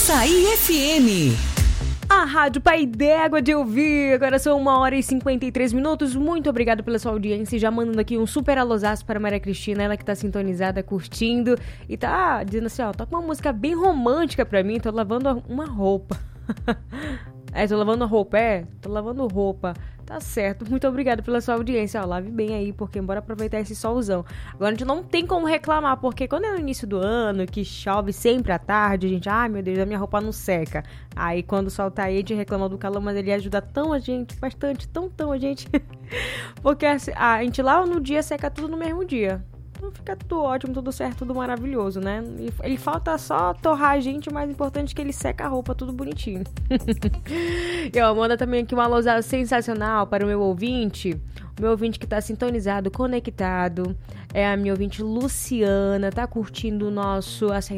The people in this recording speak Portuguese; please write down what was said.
Açaí FM. A Rádio Pai d'Égua de ouvir. Agora são 1h53. Muito obrigado pela sua audiência. Já mandando aqui um super alôzaço para Maria Cristina, ela que tá sintonizada, curtindo e tá dizendo assim, ó, toca uma música bem romântica pra mim, tô lavando uma roupa. Tô lavando roupa, tô lavando roupa. Tá certo, muito obrigado pela sua audiência. Ó, lave bem aí, porque bora aproveitar esse solzão. Agora a gente não tem como reclamar, porque quando é no início do ano, que chove sempre à tarde, a gente, ai meu Deus, a minha roupa não seca. Aí quando o sol tá aí, a gente reclama do calor, mas ele ajuda tão a gente, bastante, tão a gente. Porque a gente lava no dia, seca tudo no mesmo dia. Então fica tudo ótimo, tudo certo, tudo maravilhoso, né? Ele falta só torrar a gente, o mais importante é que ele seca a roupa, tudo bonitinho. E ó, manda também aqui um alô sensacional para o meu ouvinte que tá sintonizado, conectado. É a minha ouvinte Luciana, tá curtindo o nosso